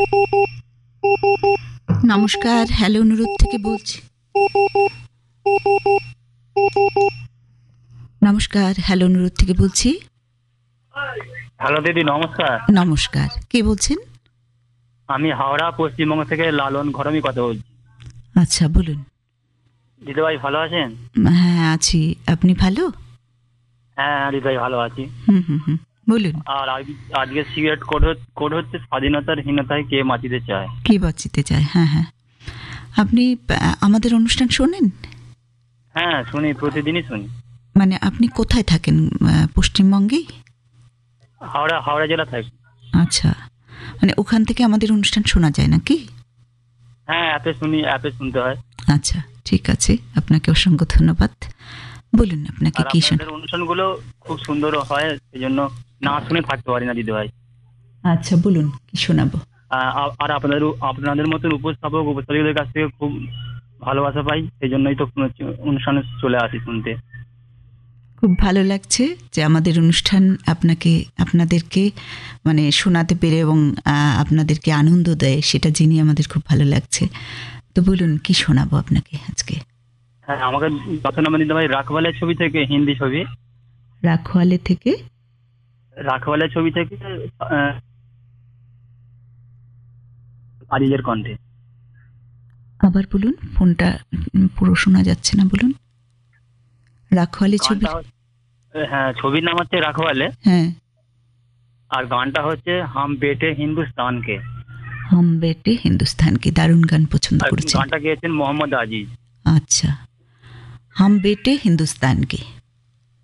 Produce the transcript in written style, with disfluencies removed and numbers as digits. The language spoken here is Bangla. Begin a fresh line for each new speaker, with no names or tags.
নমস্কার, হ্যালো অনুরোধ থেকে বলছি। নমস্কার, হ্যালো অনুরোধ থেকে বলছি।
হ্যালো দিদি, নমস্কার।
নমস্কার, কে বলছেন?
আমি হাওড়া পশ্চিমবঙ্গ থেকে লালন ঘরমি কথা বলছি।
আচ্ছা, বলুন।
দিদিভাই ভালো আছেন?
হ্যাঁ, আছি। আপনি ভালো?
হ্যাঁ দিদিভাই ভালো আছি।
হুম, বলুন।
আর আজকে সিগারেট কোড হচ্ছে স্বাধীনতার হীনতায় কে বাঁচিতে চায়।
কে বাঁচিতে চায়? হ্যাঁ। আপনি আমাদের অনুষ্ঠান শোনেন?
হ্যাঁ শুনি, প্রতিদিনই শুনি।
মানে আপনি কোথায় থাকেন? পশ্চিমবঙ্গেই?
হাওড়া জেলা থাকি।
আচ্ছা, মানে ওখান থেকে আমাদের অনুষ্ঠান শোনা যায় নাকি?
হ্যাঁ অ্যাপে শুনতে হয়।
আচ্ছা, ঠিক আছে। আপনাকে অসংখ্য ধন্যবাদ। বলুন, আপনাকে
আর
কি
আপনাদের অনুষ্ঠানগুলো খুব সুন্দর হয়, সেই জন্য না শুনে থাকতে পারি না দিদিভাই।
আচ্ছা, বলুন, কি শোনাবো?
আর আপনাদের মতন উপস্থাপকদের কাছ থেকে খুব ভালোবাসা পাই, সেই জন্যই তো অনুষ্ঠানে চলে আসি শুনতে।
খুব ভালো লাগছে যে আমাদের অনুষ্ঠান আপনাদেরকে মানে শোনাতে পেরে এবং আপনাদেরকে আনন্দ দেয়, সেটা জেনে আমাদের খুব ভালো লাগছে। তো বলুন, কি শোনাবো আপনাকে আজকে?
হ্যাঁ, আমাকে যখন দিদিভাই রাখওয়ালের ছবি থেকে, হিন্দি ছবি
রাখওয়ালে থেকে?
রাখওয়ালের ছবি থেকে আজিজের কণ্ঠে।
আবার বলুন, ফোনটা পুরো শোনা যাচ্ছে না, বলুন। রাখওয়ালে ছবি?
গানটা হ্যাঁ, ছবির নাম হচ্ছে রাখওয়ালে,
হ্যাঁ।
আর গানটা হচ্ছে হাম বেটে হিন্দুস্তানকে।
হাম বেটে হিন্দুস্তান কি দারুণ গান পছন্দ
আর
করেছেন।
গানটা গেয়েছেন মোহাম্মদ আজিজ।
আচ্ছা, হাম বেটে হিন্দুস্তান কি।